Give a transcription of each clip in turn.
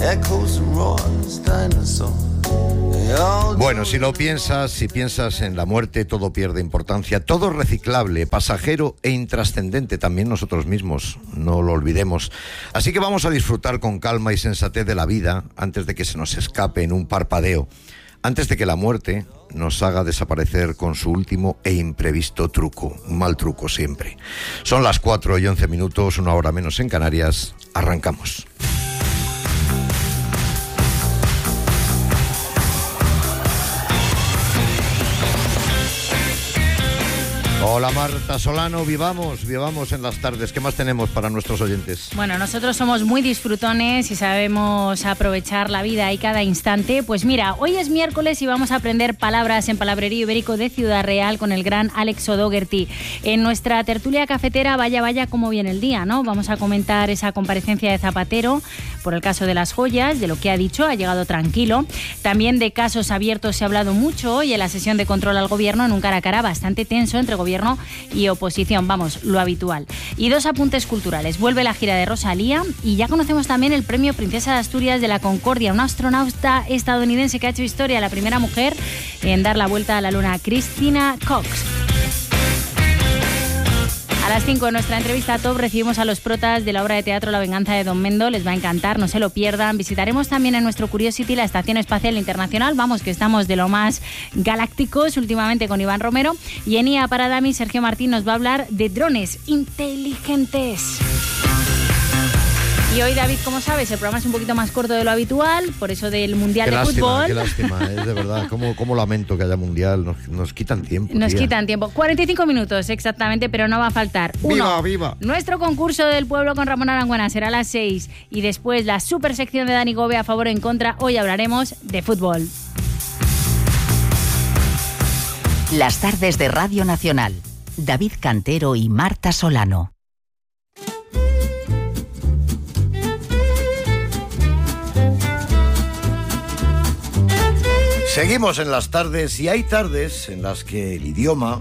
Bueno, si piensas en la muerte, todo pierde importancia. Todo es reciclable, pasajero e intrascendente, también nosotros mismos, no lo olvidemos. Así que vamos a disfrutar con calma y sensatez de la vida antes de que se nos escape en un parpadeo, antes de que la muerte nos haga desaparecer con su último e imprevisto truco, un mal truco siempre. Son las 4:11, 1 hora menos en Canarias. Arrancamos. Hola Marta Solano, vivamos en las tardes. ¿Qué más tenemos para nuestros oyentes? Bueno, nosotros somos muy disfrutones y sabemos aprovechar la vida y cada instante. Pues mira, hoy es miércoles y vamos a aprender palabras en Palabrerío Ibérico de Ciudad Real con el gran Alex O'Doherty. En nuestra tertulia cafetera, vaya cómo viene el día, ¿no? Vamos a comentar esa comparecencia de Zapatero por el caso de las joyas, de lo que ha dicho, ha llegado tranquilo. También de casos abiertos se ha hablado mucho hoy en la sesión de control al gobierno, en un cara a cara bastante tenso entre gobierno y oposición, vamos, lo habitual. Y 2 apuntes culturales. Vuelve la gira de Rosalía y ya conocemos también el premio Princesa de Asturias de la Concordia, una astronauta estadounidense que ha hecho historia, la primera mujer en dar la vuelta a la luna, Christina Cox. A las 5 en nuestra entrevista top recibimos a los protas de la obra de teatro La venganza de Don Mendo. Les va a encantar, no se lo pierdan. Visitaremos también en nuestro Curiosity la Estación Espacial Internacional. Vamos, que estamos de lo más galácticos últimamente con Iván Romero. Y en IA para Dami, Sergio Martín nos va a hablar de drones inteligentes. Y hoy, David, como sabes, el programa es un poquito más corto de lo habitual, por eso del Mundial de Fútbol. Qué lástima, es de verdad. ¿Cómo lamento que haya Mundial? Nos quitan tiempo. Quitan tiempo. 45 minutos exactamente, pero no va a faltar. ¡Viva! Nuestro concurso del pueblo con Ramón Arangüena será a las 6. Y después la super sección de Dani Gobe a favor o en contra. Hoy hablaremos de fútbol. Las tardes de Radio Nacional. David Cantero y Marta Solano. Seguimos en las tardes y hay tardes en las que el idioma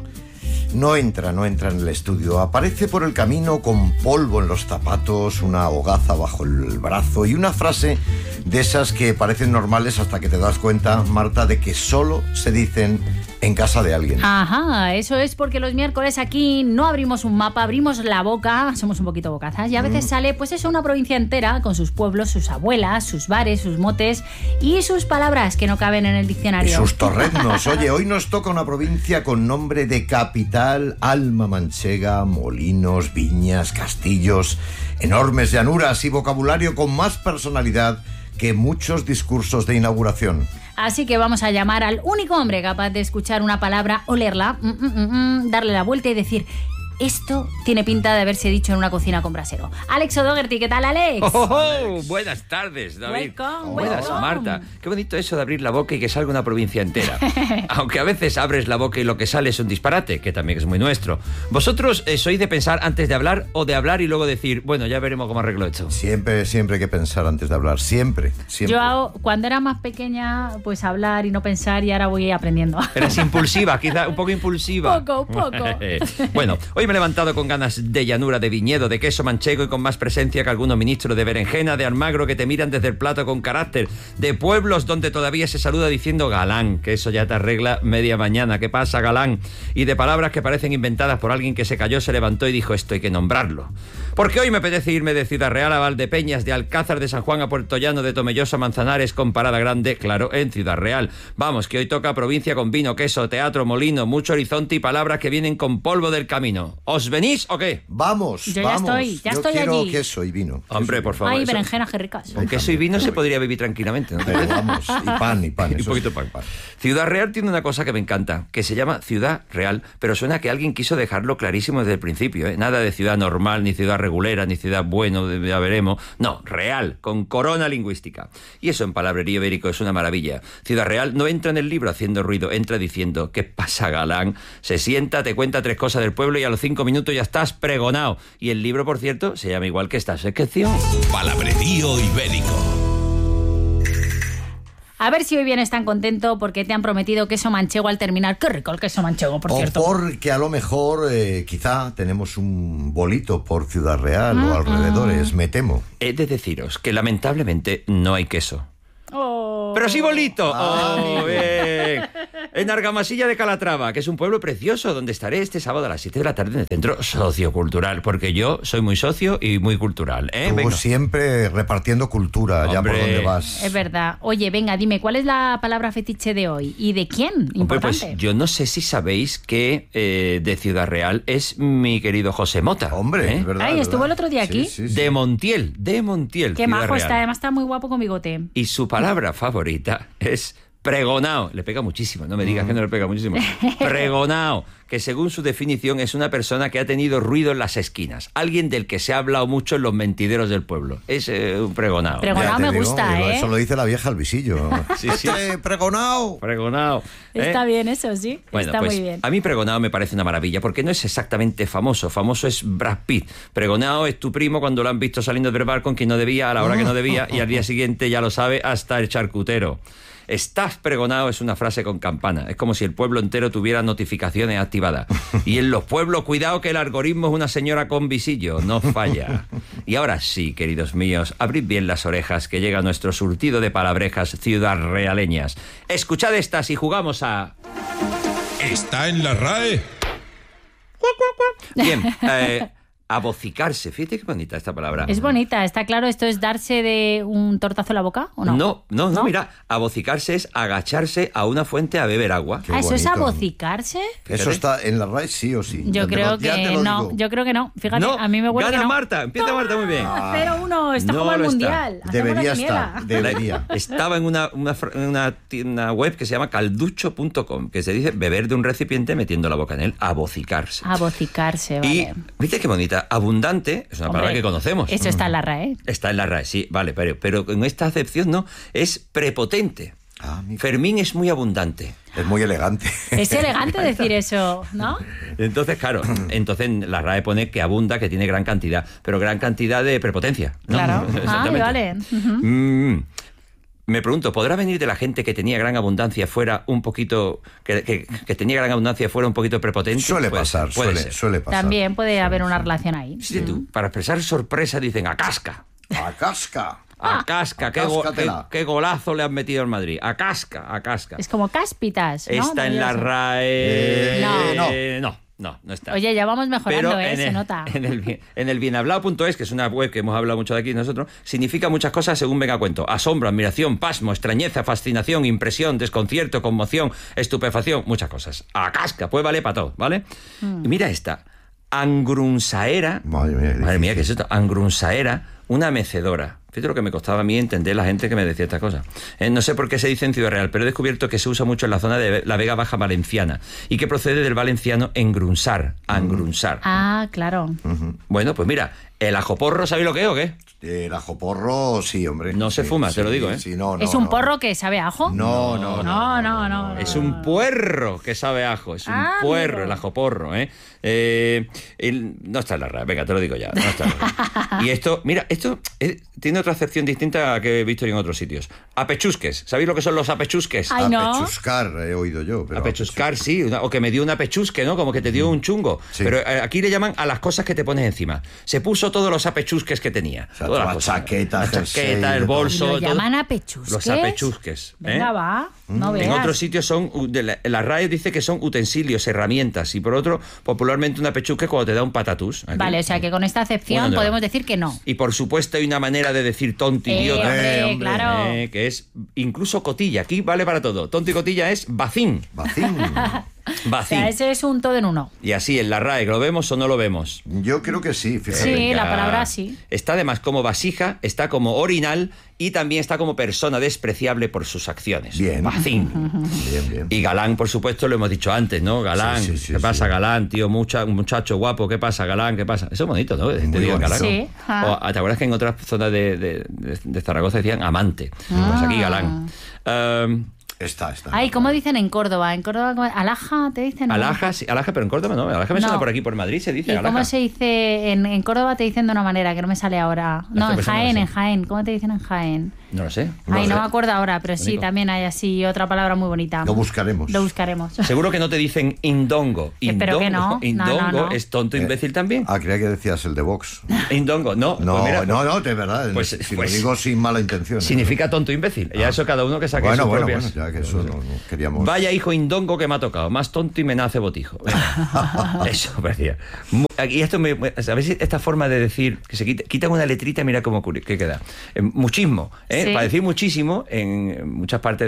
no entra en el estudio. Aparece por el camino con polvo en los zapatos, una hogaza bajo el brazo y una frase de esas que parecen normales hasta que te das cuenta, Marta, de que solo se dicen en casa de alguien. Ajá, eso es porque los miércoles aquí no abrimos un mapa, abrimos la boca, somos un poquito bocazas y a veces sale, pues eso, una provincia entera con sus pueblos, sus abuelas, sus bares, sus motes y sus palabras que no caben en el diccionario. Y sus torreznos. Oye, hoy nos toca una provincia con nombre de capital, alma manchega, molinos, viñas, castillos, enormes llanuras y vocabulario con más personalidad que muchos discursos de inauguración. Así que vamos a llamar al único hombre capaz de escuchar una palabra, olerla, darle la vuelta y decir: esto tiene pinta de haberse dicho en una cocina con brasero. Alex O'Doherty, ¿qué tal, Alex? Buenas tardes, David. Buenas, Marta. Qué bonito eso de abrir la boca y que salga una provincia entera. Aunque a veces abres la boca y lo que sale es un disparate, que también es muy nuestro. ¿Vosotros sois de pensar antes de hablar o de hablar y luego decir, bueno, ya veremos cómo arreglo esto? Siempre hay que pensar antes de hablar, siempre. Yo cuando era más pequeña, pues hablar y no pensar, y ahora voy aprendiendo. Eres impulsiva, quizá un poco impulsiva. Un poco. Bueno, hoy me he levantado con ganas de llanura, de viñedo, de queso manchego y con más presencia que algunos ministros, de berenjena, de almagro que te miran desde el plato con carácter, de pueblos donde todavía se saluda diciendo galán, que eso ya te arregla media mañana. ¿Qué pasa, galán? Y de palabras que parecen inventadas por alguien que se cayó, se levantó y dijo, esto hay que nombrarlo. Porque hoy me apetece irme de Ciudad Real a Valdepeñas, de Alcázar de San Juan a Puerto Llano, de Tomelloso a Manzanares con Parada Grande, claro, en Ciudad Real. Vamos, que hoy toca provincia con vino, queso, teatro, molino, mucho horizonte y palabras que vienen con polvo del camino. ¿Os venís o qué? Vamos, Yo vamos. Ya estoy quiero allí. Queso y vino. Hombre, por favor. Ay, berenjenas, qué ricas. Con queso y vino se podría vivir tranquilamente, ¿no? Pero vamos, y pan. Y un poquito pan. Ciudad Real tiene una cosa que me encanta, que se llama Ciudad Real, pero suena que alguien quiso dejarlo clarísimo desde el principio, ¿eh? Nada de ciudad normal, ni ciudad regulera, ni ciudad bueno, ya veremos. No, real, con corona lingüística. Y eso en Palabrerío Ibérico es una maravilla. Ciudad Real no entra en el libro haciendo ruido, entra diciendo, ¿qué pasa, galán? Se sienta, te cuenta 3 cosas del pueblo y a los 5 minutos ya estás pregonado. Y el libro, por cierto, se llama igual que esta sección. Palabrerío Ibérico. A ver si hoy vienes tan contento porque te han prometido queso manchego al terminar. Qué rico el queso manchego, por cierto. O porque a lo mejor quizá tenemos un bolito por Ciudad Real o alrededores, me temo. He de deciros que lamentablemente no hay queso. Pero sí bolito. ¡Oh, bien! En Argamasilla de Calatrava, que es un pueblo precioso donde estaré este sábado a las 7 de la tarde en el centro sociocultural, porque yo soy muy socio y muy cultural. Tú Venga. siempre repartiendo cultura, ya por donde vas. Es verdad. Oye, venga, dime, ¿cuál es la palabra fetiche de hoy? ¿Y de quién? Importante. Pues yo no sé si sabéis que de Ciudad Real es mi querido José Mota. Hombre, es verdad. Ay, estuvo ¿verdad? el otro día aquí. Sí, sí, sí. De Montiel. Qué Ciudad majo Real. está, además está muy guapo con bigote. Y su palabra favorita es pregonao. Le pega muchísimo, no me digas que no le pega muchísimo. Pregonao, que según su definición es una persona que ha tenido ruido en las esquinas. Alguien del que se ha hablado mucho en los mentideros del pueblo. Es un pregonao. Pregonao Ya te me digo, gusta, ¿eh? Eso lo dice la vieja al visillo. Sí, sí. Pregonao. Pregonao. Está bien eso, sí. Bueno, está pues muy bien. a mí Pregonao me parece una maravilla, porque no es exactamente famoso. Famoso es Brad Pitt. Pregonao es tu primo cuando lo han visto saliendo del bar con quien no debía, a la hora que no debía, y al día siguiente ya lo sabe hasta el charcutero. Estás pregonado es una frase con campana. Es como si el pueblo entero tuviera notificaciones activadas. Y en los pueblos, cuidado que el algoritmo es una señora con visillo, no falla. Y ahora sí, queridos míos, abrid bien las orejas que llega nuestro surtido de palabrejas ciudadrealeñas. Escuchad estas y jugamos a... ¿Está en la RAE? Bien, abocicarse. Fíjate qué bonita esta palabra. Es bonita, está claro. ¿Esto es darse de un tortazo en la boca o no? No, mira, abocicarse es agacharse a una fuente a beber agua. Qué ¿Eso es bonito. abocicarse? Eso está en la RAE sí o sí. Yo creo Ya te que lo no. digo. Yo creo que no. Fíjate, No, a mí me huele gana que no. Marta, empieza Marta muy bien. 0-1, está No como el lo está. mundial. Hacemos Debería la quiniela. estar, debería. Estaba en una web que se llama calducho.com, que se dice beber de un recipiente metiendo la boca en él, abocicarse. Abocicarse, vale. Y, ¿viste qué bonita? Abundante, es una palabra Hombre, que conocemos. Eso está en la RAE. Está en la RAE, sí, vale, pero en esta acepción no, es prepotente. Mira. Fermín es muy abundante. Es muy elegante. Es elegante decir eso, ¿no? Entonces, claro, la RAE pone que abunda, que tiene gran cantidad, pero gran cantidad de prepotencia, ¿no? Claro. Exactamente. Vale. Me pregunto, ¿podrá venir de la gente que tenía gran abundancia fuera un poquito que tenía gran abundancia fuera un poquito prepotente? Suele Puede pasar, ser, puede ser. suele pasar. También puede haber una relación ahí. Sí, tú, para expresar sorpresa dicen a casca. A casca. A casca, Acáscatela. qué golazo le han metido al Madrid. A casca, a casca. Es como cáspitas, ¿no? Está en la Debería ser. RAE. No está. Oye, ya vamos mejorando, Pero se nota. En el bienhablado.es, que es una web que hemos hablado mucho de aquí nosotros, significa muchas cosas según venga a cuento. Asombro, admiración, pasmo, extrañeza, fascinación, impresión, desconcierto, conmoción, estupefacción, muchas cosas. A casca, pues vale para todo, ¿vale? Y mira esta. Angrunsaera. Madre mía, ¿qué es esto? Angrunsaera, una mecedora. Fíjate lo que me costaba a mí entender la gente que me decía estas cosas. No sé por qué se dice en Ciudad Real, pero he descubierto que se usa mucho en la zona de la Vega Baja Valenciana y que procede del valenciano engrunsar, angrunsar. Ah, claro. Bueno, pues mira, el ajoporro, ¿sabéis lo que es o qué? El ajoporro, sí, hombre. No se Sí, fuma, sí, te lo digo, ¿eh? Sí, no, ¿Es un porro que sabe a ajo? No. No. Es un puerro que sabe a ajo, es un puerro, amigo. el ajoporro, ¿eh? No está en la RAE, venga, te lo digo ya, no está en la RAE. Y esto, mira, tiene otra acepción distinta a que he visto en otros sitios. Apechusques, ¿sabéis lo que son los apechusques? Ay, no. Apechuscar, he oído yo. Pero Apechuscar, sí, o que me dio una pechusque, ¿no? Como que te dio un chungo. Sí. Pero aquí le llaman a las cosas que te pones encima. Se puso todos los apechusques que tenía. O sea, Todas la las cosas. chaqueta, la jersey, chaqueta, el todo. bolso. ¿Y lo todo. llaman apechusques? Los apechusques. Venga, va, no veas. En otros sitios la RAE dice que son utensilios, herramientas, y por otro, popularmente una pechusque cuando te da un patatús. Aquí. Vale, o sea que con esta acepción Bueno, podemos decir que no. Y por supuesto hay una manera de decir tonto, idiota. Hombre, claro. Que es incluso cotilla. Aquí vale para todo. Tonto y cotilla es bacín. Bacín. O Bacín. sea, ese es un todo en uno. Y así en la RAE, ¿lo vemos o no lo vemos? Yo creo que sí, fíjate. Sí, Venga. la palabra sí. Está además como vasija, está como orinal y también está como persona despreciable por sus acciones. Bien. Bacín. Bien. Y galán, por supuesto, lo hemos dicho antes, ¿no? Galán, Sí, ¿qué pasa, sí. galán, tío? Un muchacho guapo, ¿qué pasa, galán? ¿Qué pasa? Eso es bonito, ¿no? Te Muy digan bonito. galán. Sí. O, ¿te acuerdas que en otras zonas de Zaragoza decían amante? Pues aquí galán. Está. Ay, ¿cómo dicen en Córdoba? En Córdoba, ¿alhaja te dicen? ¿no? Alhaja, sí, alhaja, pero en Córdoba no. Alhaja me No. suena por aquí, por Madrid se dice ¿Y alhaja. cómo se dice en Córdoba? Te dicen de una manera que no me sale ahora. No, en persona Jaén, sí. en Jaén. ¿Cómo te dicen en Jaén? No lo sé. Ay, no sé. me acuerdo ahora, pero sí, Bonico. también hay así otra palabra muy bonita. Lo buscaremos. Lo buscaremos. Seguro que no te dicen indongo. Espero que no. Indongo No. es tonto imbécil también. Creía que decías el de Vox. Indongo, no. No, pues mira, no, de verdad. pues- si pues- lo digo sin mala intención. Significa tonto imbécil. Ya eso cada uno que saque Bueno, sus bueno, propias. ya que eso no queríamos. Vaya hijo indongo que me ha tocado. Más tonto y me nace botijo. Venga. Eso parecía. Y esto ¿sabéis esta forma de decir que se quitan una letrita y mira cómo que queda? Muchismo. Sí. Para decir muchísimo, en muchas partes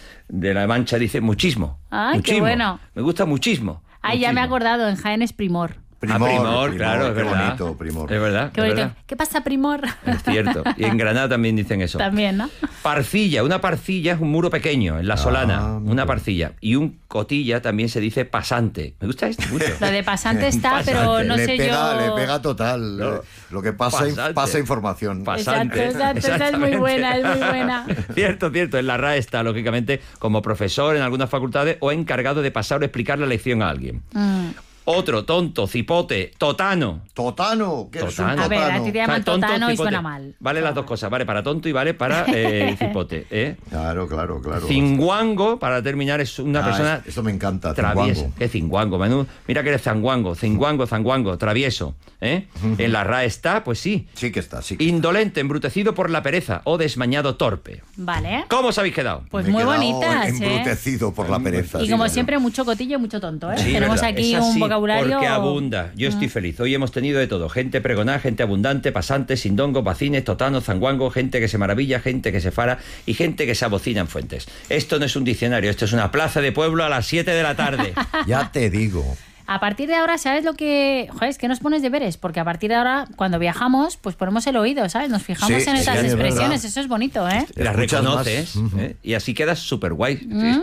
de La Mancha dice muchismo. Ay, qué Muchismo. bueno. Me gusta muchismo. Ay, ya me he Muchismo. acordado, en Jaén es primor. Primor, claro, es qué verdad. bonito, Primor. Es verdad. Qué es bonito. verdad. ¿Qué pasa, primor? Es cierto. Y en Granada también dicen eso. También, ¿no? Parcilla. Una parcilla es un muro pequeño en la Solana. mira. Una parcilla. Y un cotilla también se dice pasante. Me gusta esto mucho. Lo de pasante está, Pasante. pero no le sé pega, yo... Le pega total. No. Lo que pasa, Pasante. pasa información. Pasante. Exacto, esa es muy buena, es muy buena. Cierto. En la RAE está, lógicamente, como profesor en algunas facultades o encargado de pasar o explicar la lección a alguien. Otro, tonto, cipote, totano. Totano, ¿qué es un Totano. A ver, a ti te totano? llaman Tonto, totano y cipote. suena mal. Vale las dos cosas, vale para tonto y vale para cipote. Claro. Cinguango, para terminar, es una persona Esto me encanta, travieso. cinguango. ¿Qué cinguango, Manu? Mira que eres zanguango, zanguango, travieso. En la RAE está, pues sí. Sí que está, sí. Indolente, embrutecido por la pereza o desmañado torpe. Vale. ¿Cómo os habéis quedado? Pues Me he muy quedado bonitas, ¿eh? embrutecido por la pereza. Y sí, como yo. siempre, mucho cotillo y mucho tonto, ¿eh? Sí, Tenemos verdad. aquí Es un así, vocabulario... Porque abunda. Yo estoy feliz. Hoy hemos tenido de todo. Gente pregonada, gente abundante, pasantes, sindongos, vacines, totanos, zanguango, gente que se maravilla, gente que se fara y gente que se abocina en fuentes. Esto no es un diccionario, esto es una plaza de pueblo a las 7 de la tarde. Ya te digo. A partir de ahora, ¿sabes lo que...? Joder, es que nos pones deberes, porque a partir de ahora, cuando viajamos, pues ponemos el oído, ¿sabes? Nos fijamos Sí, en sí, esas es expresiones, verdad. eso es bonito, ¿eh? Las Escuchas reconoces más. y así quedas súper guay.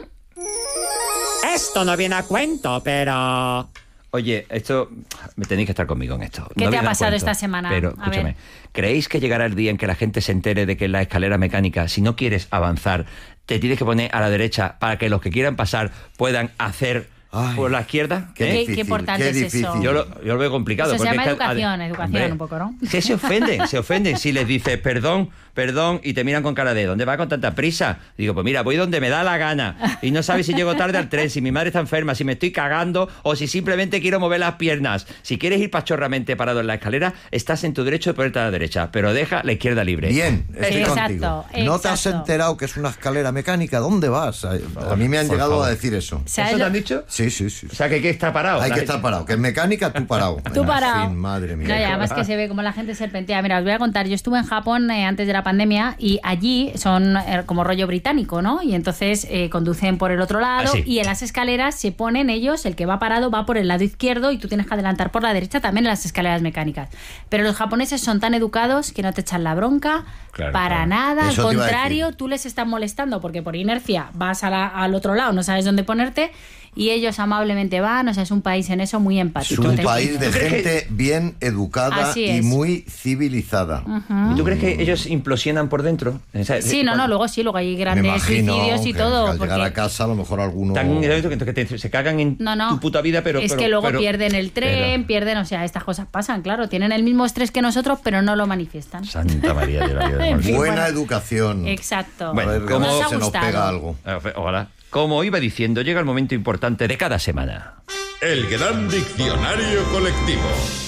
Esto no viene a cuento, pero... Oye, esto me tenéis que estar conmigo en esto. ¿Qué te viene ha a pasado cuento, esta semana? Pero, A escúchame, ver. ¿creéis que llegará el día en que la gente se entere de que en la escalera mecánica, si no quieres avanzar, te tienes que poner a la derecha para que los que quieran pasar puedan hacer Ay, por la izquierda? qué Qué difícil, importante qué es eso. difícil. Yo lo veo complicado. Eso se porque llama es que, educación un poco, ¿no? Que se ofenden si les dices perdón, y te miran con cara de ¿dónde vas con tanta prisa? Digo, pues mira, voy donde me da la gana y no sabes si llego tarde al tren, si mi madre está enferma, si me estoy cagando o si simplemente quiero mover las piernas. Si quieres ir pachorramente parado en la escalera, estás en tu derecho de ponerte a la derecha, pero deja la izquierda libre. Bien, estoy Exacto, contigo. ¿No te has exacto. enterado que es una escalera mecánica? ¿Dónde vas? A mí me han por llegado favor. a decir eso. ¿Sabes ¿Eso te lo- han dicho? Sí. O sea, que está parado. Hay La que gente- estar parado. Que es mecánica, tú parado. Tú En parado. fin, madre mía. No, y además que se ve como la gente serpentea. Mira, os voy a contar. Yo estuve en Japón antes de la pandemia y allí son como rollo británico, ¿no? Y entonces conducen por el otro lado Ah, sí. y en las escaleras se ponen ellos, el que va parado va por el lado izquierdo y tú tienes que adelantar por la derecha también en las escaleras mecánicas. Pero los japoneses son tan educados que no te echan la bronca Claro, para claro. nada. Eso Al te iba a contrario, decir. tú les estás molestando porque por inercia vas al otro lado, no sabes dónde ponerte y ellos amablemente van. O sea, es un país en eso muy Es empático. un Te país de ¿Tú crees gente bien educada Así y es. muy civilizada. ¿Y tú crees que ellos implosionan por dentro? O sea, Sí, no, luego hay Me grandes imagino suicidios y que todo. al llegar porque- a casa a lo mejor alguno... se cagan en No. tu puta vida, pero... es pero- que luego pero- pierden el tren, pierden, o sea, estas cosas pasan, claro. Tienen el mismo estrés que nosotros, pero no lo manifiestan. Santa María de la vida. En fin, Buena bueno. educación. Exacto. Bueno, a ver, ¿cómo Nos ha se nos gustado. pega algo. Hola. Como iba diciendo, llega el momento importante de cada semana. El gran diccionario colectivo.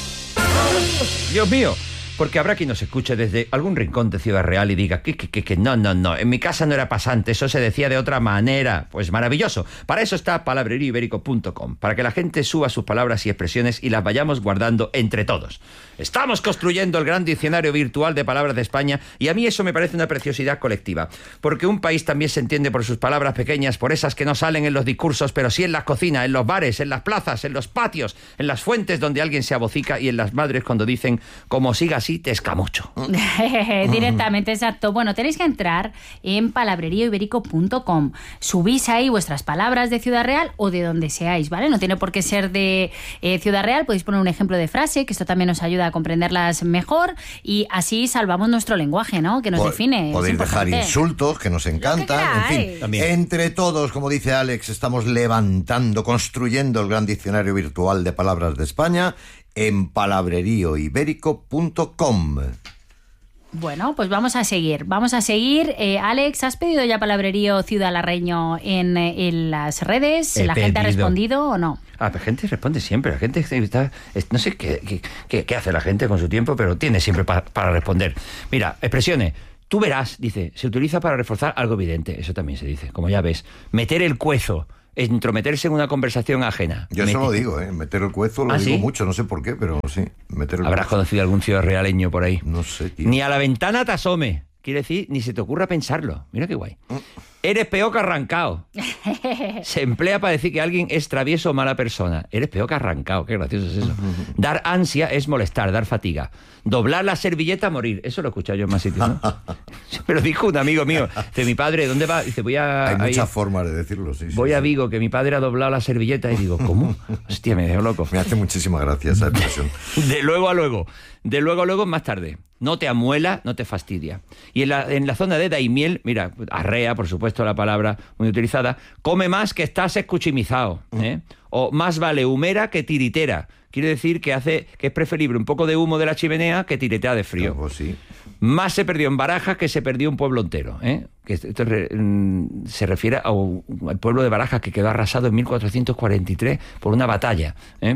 Dios mío, porque habrá quien nos escuche desde algún rincón de Ciudad Real y diga que no, en mi casa no era pasante, eso se decía de otra manera. Pues maravilloso. Para eso está palabrerioibérico.com, para que la gente suba sus palabras y expresiones y las vayamos guardando entre todos. Estamos construyendo el gran diccionario virtual de palabras de España y a mí eso me parece una preciosidad colectiva, porque un país también se entiende por sus palabras pequeñas, por esas que no salen en los discursos, pero sí en las cocinas, en los bares, en las plazas, en los patios, en las fuentes donde alguien se abocica y en las madres cuando dicen, como siga así, te escamucho. Directamente, exacto. Bueno, tenéis que entrar en palabrerioiberico.com. Subís ahí vuestras palabras de Ciudad Real o de donde seáis, ¿vale? No tiene por qué ser de Ciudad Real. Podéis poner un ejemplo de frase, que esto también nos ayuda a comprenderlas mejor y así salvamos nuestro lenguaje, ¿no? Que nos define. Podéis Es dejar importante. insultos que nos encantan. En fin, queráis. También. entre todos, como dice Alex, estamos levantando, construyendo el gran diccionario virtual de palabras de España en palabrerioiberico.com. Bueno, pues vamos a seguir. Alex, ¿has pedido ya palabrerío ciudadlarreño en las redes? ¿La gente ha respondido o no? La gente responde siempre. La gente está... No sé qué hace la gente con su tiempo, pero tiene siempre para responder. Mira, expresiones. Tú verás, dice, se utiliza para reforzar algo evidente. Eso también se dice, como ya ves. Meter el cuezo. Entrometerse en una conversación ajena. Yo eso lo digo, meter el cuezo lo digo mucho, no sé por qué, pero sí, meter el ¿Habrás cuezo. conocido algún ciudadrealeño por ahí? No sé, tío. Ni a la ventana te asome. Quiere decir, ni se te ocurra pensarlo. Mira qué guay. Eres peor que arrancado. Se emplea para decir que alguien es travieso o mala persona. Eres peor que arrancado. Qué gracioso es eso. Dar ansia es molestar, dar fatiga. Doblar la servilleta, morir. Eso lo he escuchado yo en más sitios, ¿no? Me lo dijo un amigo mío. Dice, mi padre, ¿dónde va? Dice, voy a... Hay muchas formas de decirlo, sí. Voy a Vigo, que mi padre ha doblado la servilleta. Y digo, ¿cómo? Hostia, me dejo loco. Me hace muchísima gracia esa expresión. De luego a luego. De luego a luego más tarde. No te amuela, no te fastidia. Y en la zona de Daimiel, mira, arrea, por supuesto, la palabra muy utilizada, come más que estás escuchimizado. O más vale humera que tiritera. Quiere decir que es preferible un poco de humo de la chimenea que tiretea de frío. Pues sí. Más se perdió en Barajas que se perdió un pueblo entero. Que esto se refiere al pueblo de Barajas, que quedó arrasado en 1443 por una batalla.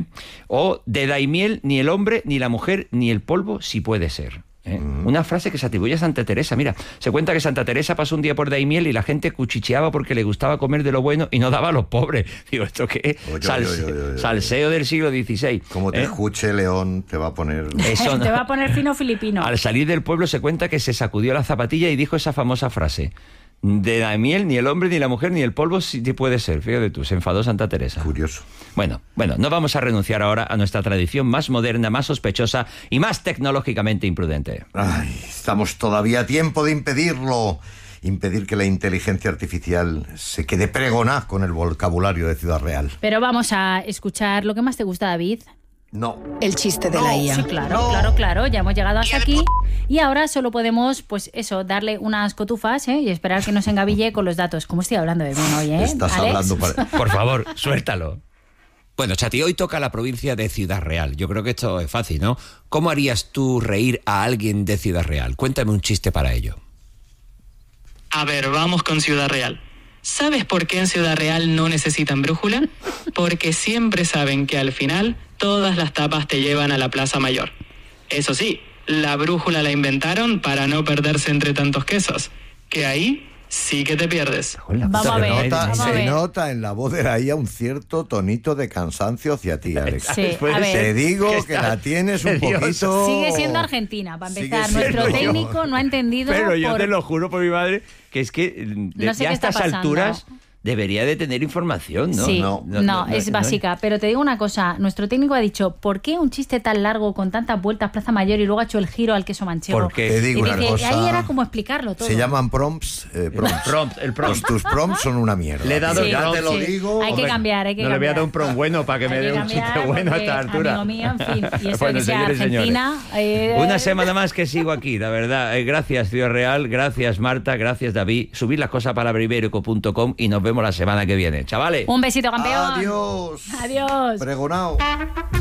O de Daimiel, ni el hombre, ni la mujer, ni el polvo, si puede ser. Una frase que se atribuye a Santa Teresa. Mira, se cuenta que Santa Teresa pasó un día por Daimiel y la gente cuchicheaba porque le gustaba comer de lo bueno y no daba a los pobres. Digo, ¿esto qué es? Salseo del siglo XVI. Como te escuche León, te va a poner... Eso no. Te va a poner fino filipino. Al salir del pueblo se cuenta que se sacudió la zapatilla y dijo esa famosa frase: de Daimiel, ni el hombre, ni la mujer, ni el polvo, si puede ser. Fíjate tú, se enfadó Santa Teresa. Curioso. Bueno, no vamos a renunciar ahora a nuestra tradición más moderna, más sospechosa y más tecnológicamente imprudente. Ay, estamos todavía a tiempo de impedirlo. Impedir que la inteligencia artificial se quede pregonada con el vocabulario de Ciudad Real. Pero vamos a escuchar lo que más te gusta, David. No. El chiste de la IA. Sí, claro. Ya hemos llegado hasta aquí. Y ahora solo podemos, pues eso, darle unas cotufas y esperar que nos engaville con los datos. ¿Cómo estoy hablando de mí hoy, Estás Alex? hablando para... Por favor, suéltalo. Bueno, Chati, hoy toca la provincia de Ciudad Real. Yo creo que esto es fácil, ¿no? ¿Cómo harías tú reír a alguien de Ciudad Real? Cuéntame un chiste para ello. A ver, vamos con Ciudad Real. ¿Sabes por qué en Ciudad Real no necesitan brújula? Porque siempre saben que al final todas las tapas te llevan a la Plaza Mayor. Eso sí, la brújula la inventaron para no perderse entre tantos quesos, que ahí sí que te pierdes. Vamos a ver. Se nota en la voz de la IA un cierto tonito de cansancio hacia ti, Alex. Sí, a ver. Te digo que la tienes un poquito... Sigue siendo Argentina, para empezar. Sigue Nuestro siendo técnico no ha entendido... Pero yo te lo juro por mi madre que es que No sé ya a qué está estas pasando. alturas debería de tener información, ¿no? Sí, No, es básica. Pero te digo una cosa, nuestro técnico ha dicho, ¿por qué un chiste tan largo con tantas vueltas Plaza Mayor y luego ha hecho el giro al queso manchego? Porque Te digo Y una dice, cosa... ahí era como explicarlo todo. Se llaman prompts. el prompt. Tus prompts son una mierda. Le he dado ya el te lo prompt, digo. Hay que cambiar, hay que No le voy a cambiar. dar un prompt bueno para que me Hay dé un cambiar chiste bueno a porque, esta altura. amigo mío, en fin, y eso Bueno, que sea señores y señores. Argentina... Una semana más que sigo aquí, la verdad. Gracias, Ciudad Real. Gracias, Marta. Gracias, David. Subid las cosas a palabraibérico.com y nos vemos la semana que viene. Chavales. Un besito, campeón. Adiós. Adiós. Pregonao.